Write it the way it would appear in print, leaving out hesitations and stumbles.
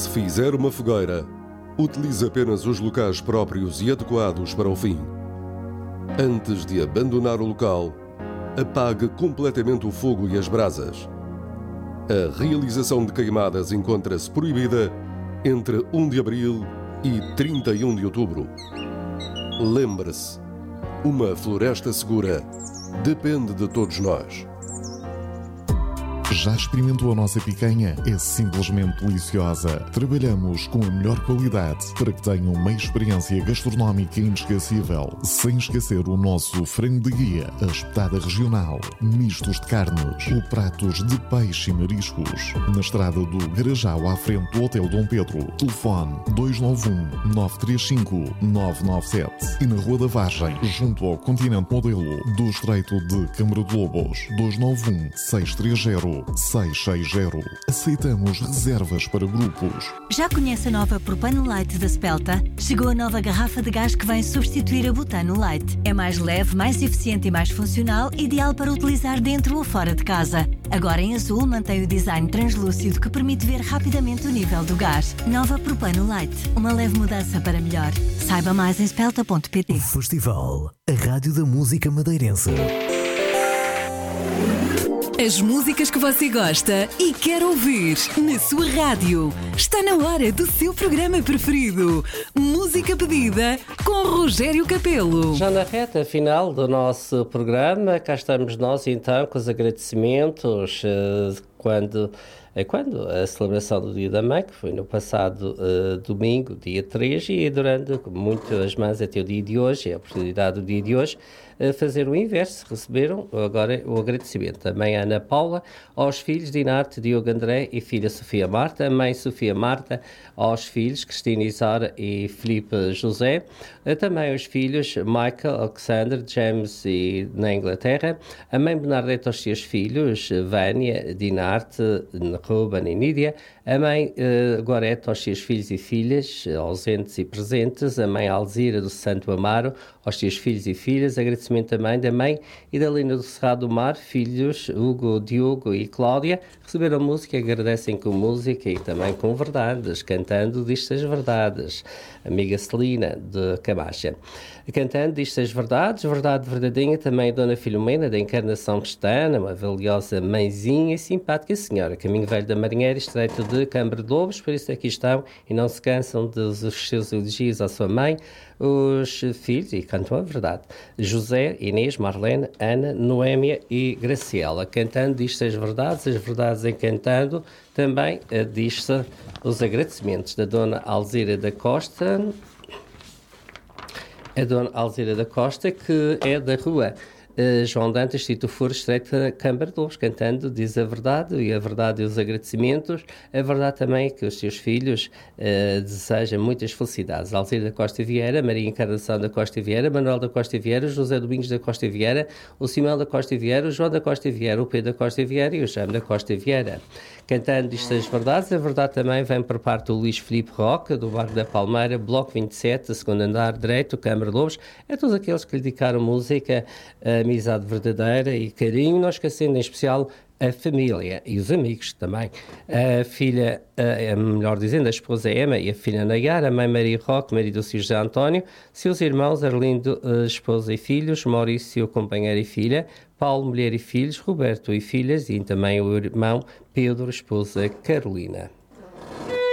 Se fizer uma fogueira, utilize apenas os locais próprios e adequados para o fim. Antes de abandonar o local, apague completamente o fogo e as brasas. A realização de queimadas encontra-se proibida entre 1 de abril e 31 de outubro. Lembre-se, uma floresta segura depende de todos nós. Já experimentou a nossa picanha? É simplesmente deliciosa. Trabalhamos com a melhor qualidade para que tenham uma experiência gastronómica inesquecível. Sem esquecer o nosso frango de guia, a espetada regional, mistos de carnes ou pratos de peixe e mariscos. Na estrada do Garajal, à frente do Hotel Dom Pedro. Telefone 291-935-997. E na Rua da Vargem, junto ao Continente Modelo do Estreito de Câmara de Lobos. 291-630-660. Aceitamos reservas para grupos. Já conhece a nova Propano Light da Spelta? Chegou a nova garrafa de gás que vem substituir a butano light. É mais leve, mais eficiente e mais funcional, ideal para utilizar dentro ou fora de casa. Agora em azul mantém o design translúcido que permite ver rapidamente o nível do gás. Nova Propano Light, uma leve mudança para melhor. Saiba mais em spelta.pt. Festival, a rádio da música madeirense. As músicas que você gosta e quer ouvir na sua rádio. Está na hora do seu programa preferido. Música pedida com Rogério Capelo. Já na reta final do nosso programa, cá estamos nós então com os agradecimentos quando a celebração do Dia da Mãe, que foi no passado domingo, dia 3, e durante, como muitas mães até o dia de hoje, é a oportunidade do dia de hoje, fazer o inverso, receberam agora o agradecimento. A mãe Ana Paula, aos filhos Dinarte, Diogo André e filha Sofia Marta, a mãe Sofia Marta, aos filhos Cristina Isara e Filipe José, também aos filhos Michael, Alexander, James e na Inglaterra, a mãe Bernadette aos seus filhos, Vânia, Dinarte, Ruben e Nídia, a mãe Gorete aos seus filhos e filhas, ausentes e presentes, a mãe Alzira do Santo Amaro, aos seus filhos e filhas, agradecimento também da mãe Idalina do Cerrado do Mar, filhos Hugo, Diogo e Cláudia, receberam música e agradecem com música e também com verdades, cantando Diz-te as Verdades, amiga Celina de Camacha. Cantando Diz-te as Verdades, verdade verdadeira, também a Dona Filomena da Encarnação Pestana, uma valiosa mãezinha e simpática senhora, caminho velho da Marinheira, estreito de Câmara de Lobos, por isso aqui estão e não se cansam dos seus elogios à sua mãe, os filhos, e cantam a verdade, José, Inês, Marlene, Ana, Noémia e Graciela, cantando Diz-te as verdades encantando, também diz-se os agradecimentos da Dona Alzira da Costa, a Dona Alzira da Costa, que é da rua João Dantas, Tito Furo, estreito da Câmara de Lobos, cantando Diz a verdade e os agradecimentos. A verdade também é que os seus filhos desejam muitas felicidades. Alzira da Costa Vieira, Maria Encarnação da Costa Vieira, Manuel da Costa Vieira, José Domingos da Costa Vieira, o Simão da Costa Vieira, o João da Costa Vieira, o Pedro da Costa Vieira e o Jaime da Costa Vieira. Cantando Diz as Verdades, a verdade também vem por parte do Luís Filipe Roca, do Bairro da Palmeira, Bloco 27, segundo andar direito, Câmara de Lobos, a todos aqueles que lhe dedicaram música, amizade verdadeira e carinho, não esquecendo em especial a família e os amigos também. A filha, melhor dizendo, a esposa Emma e a filha Nayara, a mãe Maria Roque, marido José António, seus irmãos Arlindo, esposa e filhos, Maurício, companheiro e filha, Paulo, mulher e filhos, Roberto e filhas, e também o irmão Pedro, esposa Carolina.